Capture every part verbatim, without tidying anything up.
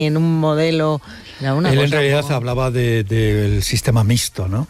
en un modelo... Él en realidad como... hablaba de, del sistema mixto, ¿no?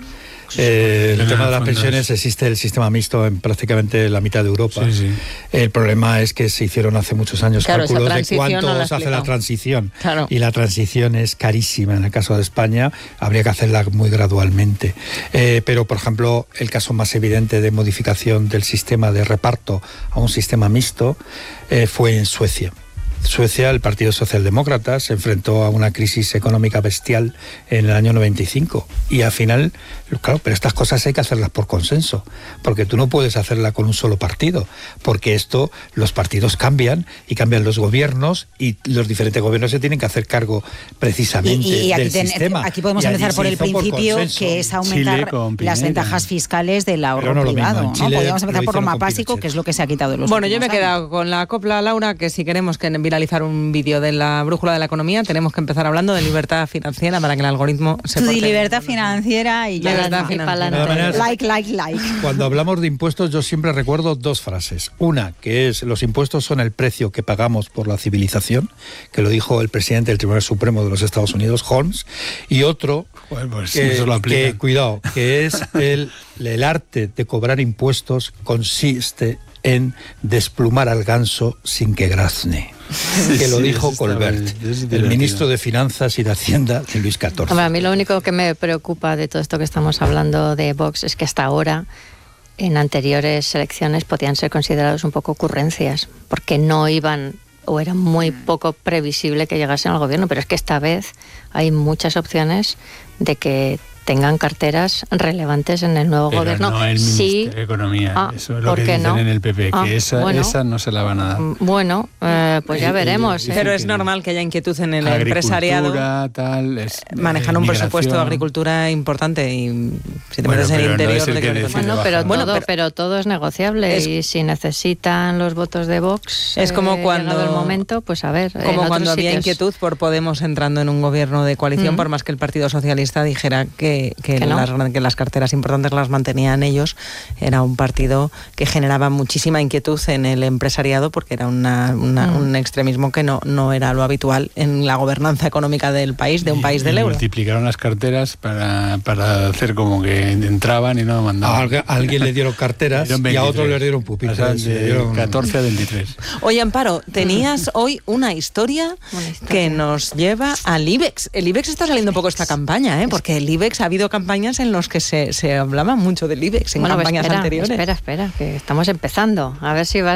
Eh, el tema de las pensiones, existe el sistema mixto en prácticamente la mitad de Europa. Sí, sí. El problema es que se hicieron hace muchos años claro, cálculos de cuánto no se hace la transición. Claro. Y la transición es carísima. En el caso de España habría que hacerla muy gradualmente. Eh, pero, por ejemplo, el caso más evidente de modificación del sistema de reparto a un sistema mixto eh, fue en Suecia. Suecia, el Partido Socialdemócrata, se enfrentó a una crisis económica bestial en el año noventa y cinco. Y al final, claro, pero estas cosas hay que hacerlas por consenso, porque tú no puedes hacerla con un solo partido, porque esto, los partidos cambian y cambian los gobiernos y los diferentes gobiernos se tienen que hacer cargo precisamente y, y aquí del ten, sistema. Aquí podemos y empezar por el principio, por que es aumentar las ventajas fiscales del ahorro no privado. ¿no? Podríamos empezar por lo más básico, que es lo que se ha quitado de los Bueno, yo me he años. quedado con la copla, Laura, que si queremos que viralizar un vídeo de la brújula de la economía, tenemos que empezar hablando de libertad financiera para que el algoritmo se porte. Tu libertad financiera y ya libertad financiera. Like, like, like. Cuando hablamos de impuestos, yo siempre recuerdo dos frases. Una, que es, los impuestos son el precio que pagamos por la civilización, que lo dijo el presidente del Tribunal Supremo de los Estados Unidos, Holmes. Y otro, bueno, pues que, eso lo que, cuidado, que es el, el arte de cobrar impuestos consiste en desplumar al ganso sin que grazne. Sí, que lo sí, dijo Colbert, el ministro de Finanzas y de Hacienda de Luis catorce. Hombre, a mí lo único que me preocupa de todo esto que estamos hablando de Vox es que hasta ahora, en anteriores elecciones, podían ser considerados un poco ocurrencias, porque no iban o era muy poco previsible que llegasen al gobierno, pero es que esta vez hay muchas opciones de que tengan carteras relevantes en el nuevo pero gobierno. No el Ministerio sí. de Economía, ah, eso es lo que dicen no? en el P P, ah, que esa, bueno, esa no se la van a dar. Bueno, eh, pues ya veremos. Eh. Pero es normal que haya inquietud en el empresariado. Tal, es, manejan un presupuesto de agricultura importante y si te bueno, metes en el interior... No de que bueno, pero, bueno todo, pero, pero todo es negociable es, y si necesitan los votos de Vox, es como eh, cuando llegado el momento, pues a ver. Como cuando había sitios. inquietud por Podemos entrando en un gobierno de coalición, mm. por más que el Partido Socialista dijera que Que, que, ¿Que, no? las, que las carteras importantes las mantenían ellos. Era un partido que generaba muchísima inquietud en el empresariado porque era una, una, mm. un extremismo que no, no era lo habitual en la gobernanza económica del país, de un y, país del y euro. Multiplicaron las carteras para, para hacer como que entraban y no mandaban. A, a alguien le dieron carteras y a otro le dieron pupitres. O sea, de dieron... catorce a veintitrés. Oye, Amparo, tenías hoy una historia, una historia que nos lleva al IBEX. El IBEX está saliendo un poco esta campaña, ¿eh? Porque el IBEX ha habido campañas en las que se, se hablaba mucho del IBEX en bueno, campañas espera, anteriores. Espera, espera, que estamos empezando. A ver si va a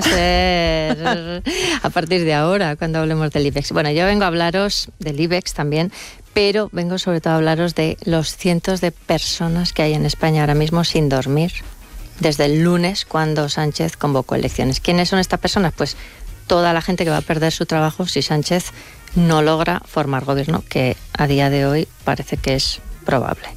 ser a partir de ahora cuando hablemos del IBEX. Bueno, yo vengo a hablaros del IBEX también, pero vengo sobre todo a hablaros de los cientos de personas que hay en España ahora mismo sin dormir desde el lunes cuando Sánchez convocó elecciones. ¿Quiénes son estas personas? Pues toda la gente que va a perder su trabajo si Sánchez no logra formar gobierno, que a día de hoy parece que es probable.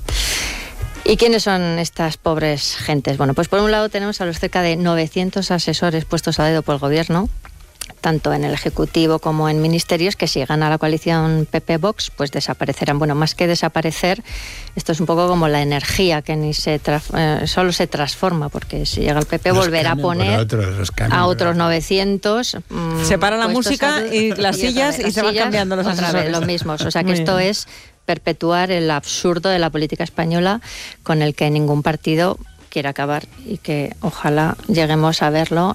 ¿Y quiénes son estas pobres gentes? Bueno, pues por un lado tenemos a los cerca de novecientos asesores puestos a dedo por el gobierno, tanto en el Ejecutivo como en ministerios, que si gana la coalición P P-Vox, pues desaparecerán. Bueno, más que desaparecer, esto es un poco como la energía que ni se tra- eh, solo se transforma, porque si llega el P P los volverá a poner otros, a otros novecientos. Mmm, se para la música a, y las y sillas y se van cambiando los otra asesores. Vez, lo mismo, o sea que Muy esto bien. es perpetuar el absurdo de la política española con el que ningún partido quiere acabar y que ojalá lleguemos a verlo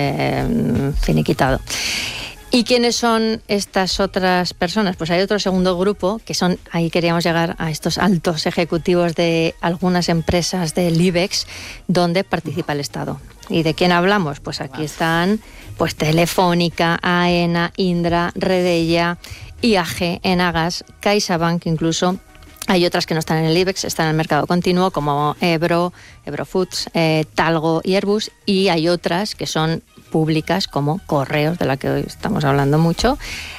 eh, finiquitado. ¿Y quiénes son estas otras personas? Pues hay otro segundo grupo, que son, ahí queríamos llegar a estos altos ejecutivos de algunas empresas del IBEX, donde participa el Estado. ¿Y de quién hablamos? Pues aquí están pues Telefónica, AENA, Indra, Redella, I A G, Enagas, CaixaBank incluso. Hay otras que no están en el IBEX, están en el mercado continuo, como Ebro, Ebro Foods, eh, Talgo y Airbus, y hay otras que son públicas, como Correos, de la que hoy estamos hablando mucho,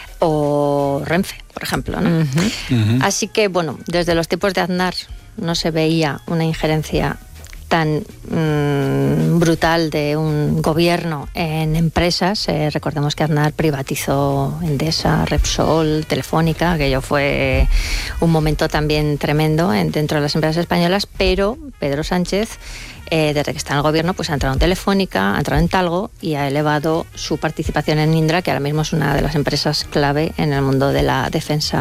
o Renfe, por ejemplo, ¿no? Uh-huh. Uh-huh. Así que, bueno, desde los tiempos de Aznar no se veía una injerencia tan mmm, brutal de un gobierno en empresas. Eh, recordemos que Aznar privatizó Endesa, Repsol, Telefónica, aquello fue un momento también tremendo en, dentro de las empresas españolas, pero Pedro Sánchez, eh, desde que está en el gobierno, pues ha entrado en Telefónica, ha entrado en Talgo y ha elevado su participación en Indra, que ahora mismo es una de las empresas clave en el mundo de la defensa